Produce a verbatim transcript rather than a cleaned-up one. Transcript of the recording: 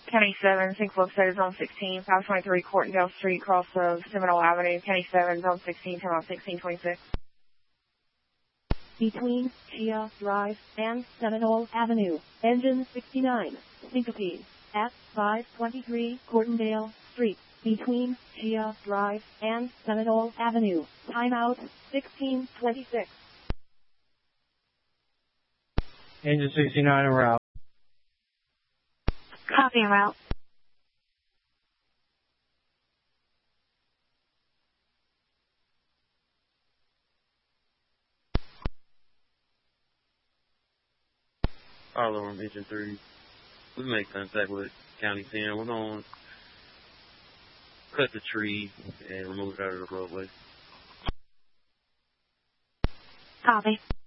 County seven, Sync Flipside, Zone sixteen, five twenty-three Courtendale Street, cross of Seminole Avenue. County seven, Zone sixteen, turn on sixteen twenty-six. Between Chia Drive and Seminole Avenue, engine sixty-nine, syncope, at five twenty-three Courtendale Street, between Chia Drive and Seminole Avenue, timeout sixteen twenty-six. Engine sixty-nine en route. Copy en route. Alarm, Engine three. We make contact with County ten. We're going to cut the tree and remove it out of the roadway. Copy.